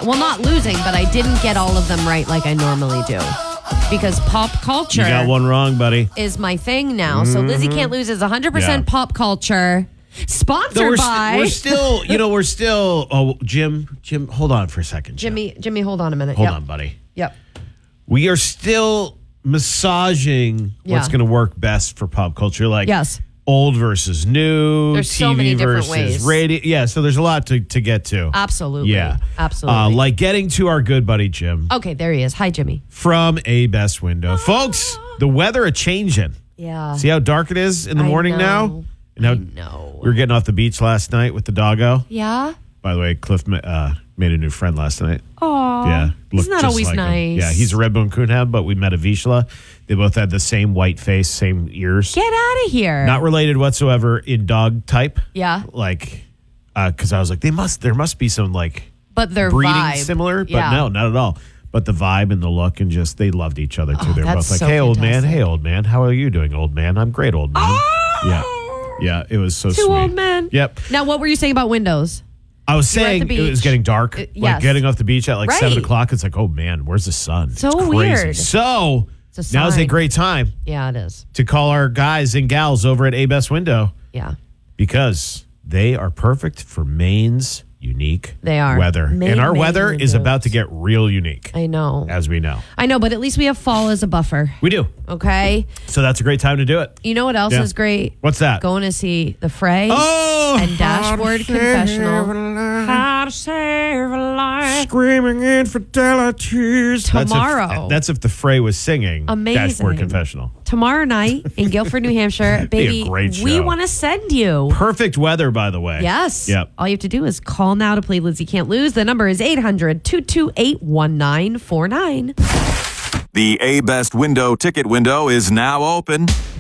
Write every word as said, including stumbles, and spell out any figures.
well, not losing, but I didn't get all of them right like I normally do. Because pop culture You got one wrong, buddy. is my thing now. So Lizzie Can't Lose is one hundred percent Yeah. pop culture. Sponsored No, we're, by... st- we're still, you know, we're still, oh, Jim, Jim, hold on for a second. Jim. Jimmy, Jimmy, hold on a minute. Hold Yep. on, buddy. Yep. We are still massaging Yeah. what's going to work best for pop culture. Like Yes. old versus new, There's T V so many different versus ways. radio. Yeah, so there's a lot to, to get to. Absolutely. Yeah. Absolutely. Uh, like getting to our good buddy Jim okay, there he is. Hi, Jimmy. from A Best Window. Folks, the weather a changing. Yeah. See how dark it is in the I morning now? know. And how I know. we were getting off the beach last night with the doggo. Yeah? By the way, Cliff ma- uh, made a new friend last night. Aw. Yeah. looked Isn't that just always like him. nice? Yeah, he's a Red Bone Coonhound, but we met a Vizsla. They both had the same white face, same ears. Get out of here. Not related whatsoever in dog type. Yeah. Like, because I was like, they must, there must be some like But their breeding vibe. similar, but Yeah. no, not at all. But the vibe and the look and just, they loved each other too. Oh, They're that's both like, so hey, old man. fantastic. Hey, old man. How are you doing, old man? I'm great, old man. Yeah. Yeah, it was so Two sweet. old men. Yep. Now, what were you saying about windows? I was You were at saying the it was beach. getting dark. Uh, Like yes. getting off the beach at like Right. seven o'clock. It's like, oh man, where's the sun? So it's crazy. weird. So It's a now's a sign. great time Yeah, it is. to call our guys and gals over at A Best Window Yeah. because they are perfect for Maine's unique They are. weather. Maine, and our Maine weather is windows. about to get real unique, I know. as we know. I know, but at least we have fall as a buffer. We do. Okay. So that's a great time to do it. You know what else Yeah. is great? What's that? Going to see The Fray Oh! and Dashboard Confessional. How to save a life. Screaming infidelities. Tomorrow. That's if, that's if the Fray was singing Amazing. Dashboard Confessional. Tomorrow night in Guilford, New Hampshire. Be a Baby, great we show. want to send you. Perfect weather, by the way. Yes. Yep. All you have to do is call now to play Lizzie Can't Lose. The number is eight hundred, two two eight, one nine four nine. The A Best Window ticket window is now open.